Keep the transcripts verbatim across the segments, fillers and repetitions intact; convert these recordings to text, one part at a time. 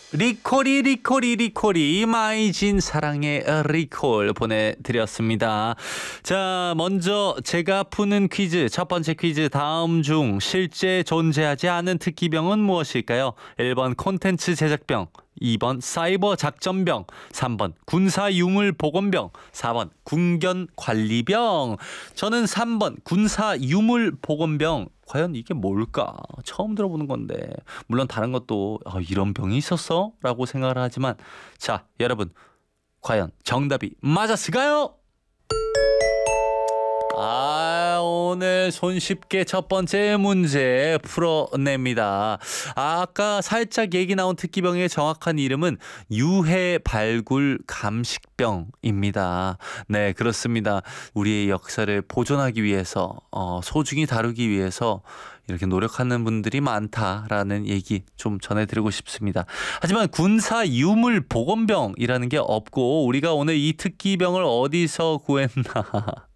리콜이 리콜이 리콜이 마이진 사랑의 리콜 보내드렸습니다. 자, 먼저 제가 푸는 퀴즈, 첫 번째 퀴즈, 다음 중 실제 존재하지 않은 특기병은 무엇일까요? 일 번 콘텐츠 제작병, 이 번 사이버 작전병, 삼 번 군사 유물 보건병, 사 번 군견 관리병. 저는 삼 번 군사 유물 보건병. 과연 이게 뭘까? 처음 들어보는 건데, 물론 다른 것도 어, 이런 병이 있었어? 라고 생각을 하지만, 자, 여러분, 과연 정답이 맞았을까요? 아, 오늘 손쉽게 첫 번째 문제 풀어냅니다. 아, 아까 살짝 얘기 나온 특기병의 정확한 이름은 유해 발굴 감식병입니다. 네, 그렇습니다. 우리의 역사를 보존하기 위해서, 어, 소중히 다루기 위해서 이렇게 노력하는 분들이 많다라는 얘기 좀 전해드리고 싶습니다. 하지만 군사 유물 보건병이라는 게 없고, 우리가 오늘 이 특기병을 어디서 구했나?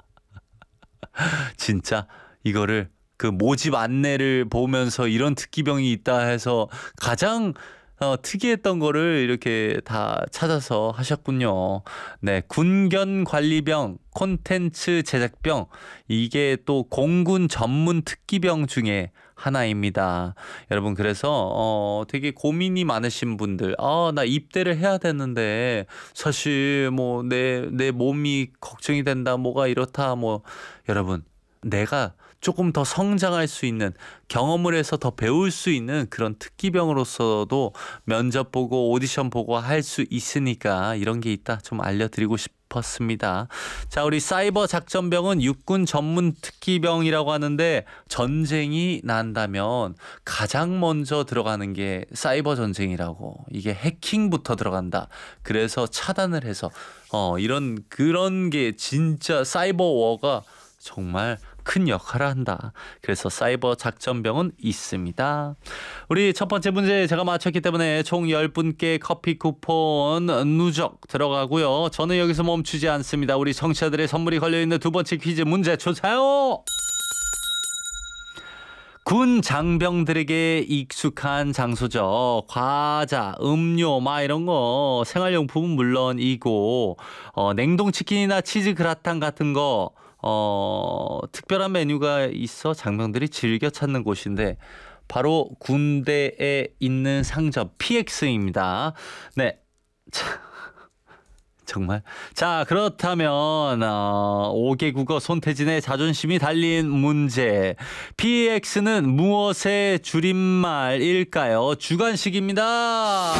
진짜 이거를 그 모집 안내를 보면서 이런 특기병이 있다 해서 가장 어, 특이했던 거를 이렇게 다 찾아서 하셨군요. 네, 군견 관리병, 콘텐츠 제작병, 이게 또 공군 전문 특기병 중에 하나입니다. 여러분, 그래서 어 되게 고민이 많으신 분들, 아, 나 입대를 해야 되는데 사실 뭐 내 내 몸이 걱정이 된다, 뭐가 이렇다, 뭐 여러분, 내가 조금 더 성장할 수 있는, 경험을 해서 더 배울 수 있는 그런 특기병으로서도 면접 보고 오디션 보고 할 수 있으니까 이런 게 있다 좀 알려드리고 싶었습니다. 자, 우리 사이버 작전병은 육군 전문 특기병이라고 하는데, 전쟁이 난다면 가장 먼저 들어가는 게 사이버 전쟁이라고, 이게 해킹부터 들어간다. 그래서 차단을 해서 어 이런 그런 게 진짜 사이버 워가 정말 큰 역할을 한다. 그래서 사이버 작전병은 있습니다. 우리 첫 번째 문제 제가 맞췄기 때문에 총 열 분께 커피 쿠폰 누적 들어가고요. 저는 여기서 멈추지 않습니다. 우리 청취자들의 선물이 걸려있는 두 번째 퀴즈 문제 주세요. 군 장병들에게 익숙한 장소죠. 과자, 음료, 막 이런 거, 생활용품은 물론이고, 어, 냉동치킨이나 치즈 그라탕 같은 거, 어, 특별한 메뉴가 있어 장병들이 즐겨 찾는 곳인데, 바로 군대에 있는 상점 피엑스입니다. 네. 정말. 자, 그렇다면 어, 오 개 국어 손태진의 자존심이 달린 문제. 피엑스는 무엇의 줄임말일까요? 주관식입니다.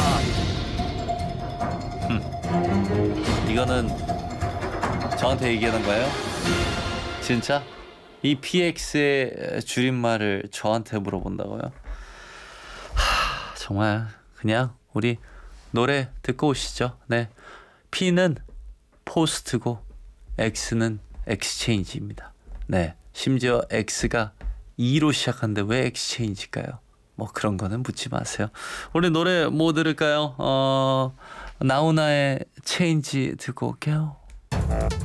흠. 이거는 저한테 얘기하는 거예요? 진짜? 이 피엑스의 줄임말을 저한테 물어본다고요? 하, 정말 그냥 우리 노래 듣고 오시죠. 네. P는 포스트고 X는 엑스체인지입니다. 네, 심지어 X가 이로 시작하는데 왜 엑스체인지일까요? 뭐 그런 거는 묻지 마세요. 우리 노래 뭐 들을까요? 어, 나훈아의 체인지 듣고 올게요.